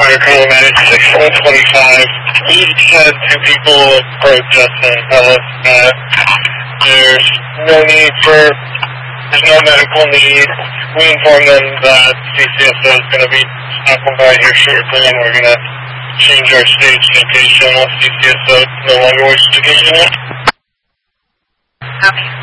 Colorado 6125. We had two people protesting tell us that there's no medical need. We informed them that CCSO is going to be stopping by here shortly, and we're going to change our stage location once CCSO no longer wishes to continue. Copy.